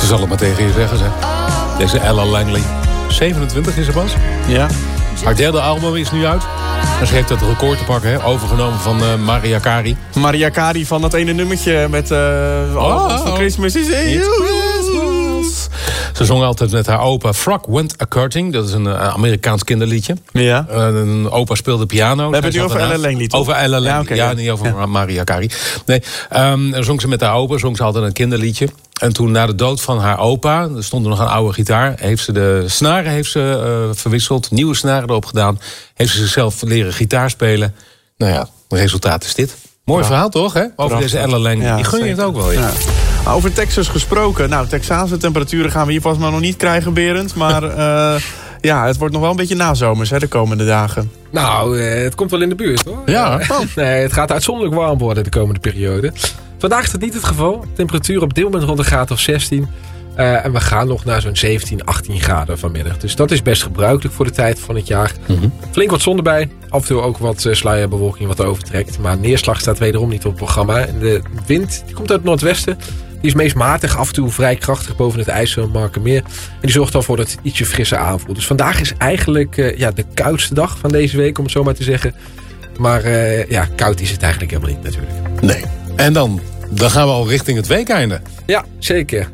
Ze zal het maar tegen je zeggen, zeg. Deze Ella Langley. 27 is ze pas. Ja. Haar derde album is nu uit. En ze heeft het record te pakken, hè? Overgenomen van Mariah Carey. Mariah Carey van dat ene nummertje met... van Christmas is Christmas. Ze zong altijd met haar opa Frog Went A-Courting. Dat is een Amerikaans kinderliedje. Ja. Een opa speelde piano. We hebben het nu over Ella Langley, toch? Over Ella Langley, ja, niet over Mariah Carey. Nee, zong ze met haar opa, zong ze altijd een kinderliedje. En toen na de dood van haar opa, er stond er nog een oude gitaar, heeft ze de snaren verwisseld, nieuwe snaren erop gedaan. Heeft ze zichzelf leren gitaar spelen. Nou ja, het resultaat is dit. Mooi verhaal toch, hè? Over deze Ella Langley. Ja, die gun je het ook wel, ja. Over Texas gesproken. Nou, Texaanse temperaturen gaan we hier vast maar nog niet krijgen, Berend. Maar het wordt nog wel een beetje nazomers, hè, de komende dagen. Nou, het komt wel in de buurt, hoor. Ja. Nee, het gaat uitzonderlijk warm worden de komende periode. Vandaag is dat niet het geval. Temperatuur op dit moment rond een graad of 16. En we gaan nog naar zo'n 17, 18 graden vanmiddag. Dus dat is best gebruikelijk voor de tijd van het jaar. Mm-hmm. Flink wat zon erbij. Af en toe ook wat sluierbewolking wat overtrekt. Maar neerslag staat wederom niet op het programma. En de wind die komt uit het noordwesten. Die is meest matig, af en toe vrij krachtig boven het IJsselmarkermeer. En die zorgt ervoor dat het ietsje frisser aanvoelt. Dus vandaag is eigenlijk de koudste dag van deze week, om het zo maar te zeggen. Maar koud is het eigenlijk helemaal niet natuurlijk. Nee. En dan gaan we al richting het weekeinde. Ja, zeker.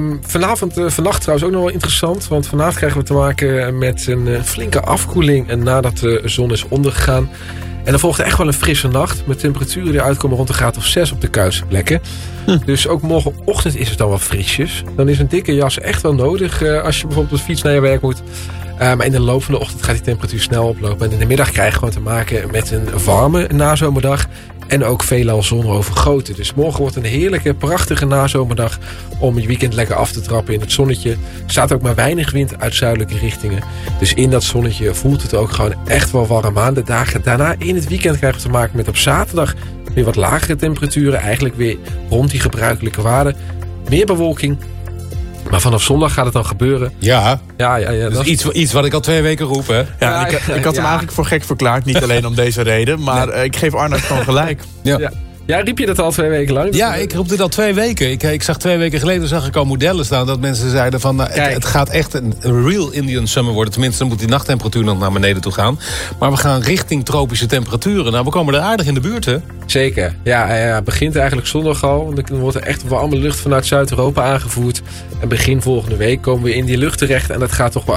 Vannacht trouwens ook nog wel interessant. Want vanavond krijgen we te maken met een flinke afkoeling. En nadat de zon is ondergegaan. En dan volgt er echt wel een frisse nacht. Met temperaturen die uitkomen rond een graad of 6 op de koudste plekken. Dus ook morgenochtend is het dan wel frisjes. Dan is een dikke jas echt wel nodig als je bijvoorbeeld op de fiets naar je werk moet. Maar in de loop van de ochtend gaat die temperatuur snel oplopen. En in de middag krijg je gewoon te maken met een warme nazomerdag. En ook veelal zonovergoten. Dus morgen wordt een heerlijke, prachtige nazomerdag om je weekend lekker af te trappen in het zonnetje. Er staat ook maar weinig wind uit zuidelijke richtingen. Dus in dat zonnetje voelt het ook gewoon echt wel warm aan. De dagen daarna in het weekend krijgen we te maken met op zaterdag weer wat lagere temperaturen. Eigenlijk weer rond die gebruikelijke waarden. Meer bewolking. Maar vanaf zondag gaat het dan gebeuren. Ja. Dat is iets wat ik al 2 weken roep, hè? Ja, ik had hem eigenlijk voor gek verklaard. Niet alleen om deze reden. Maar ik geef Arnoud gewoon gelijk. Ja, riep je dat al 2 weken lang? Ja, ik roep dit al 2 weken. Ik zag 2 weken geleden al modellen staan dat mensen zeiden van het gaat echt een real Indian summer worden. Tenminste, dan moet die nachttemperatuur nog naar beneden toe gaan. Maar we gaan richting tropische temperaturen. Nou, we komen er aardig in de buurt, hè? Zeker. Ja, het begint eigenlijk zondag al. Want dan wordt er echt warme lucht vanuit Zuid-Europa aangevoerd. En begin volgende week komen we in die lucht terecht. En dat gaat toch wel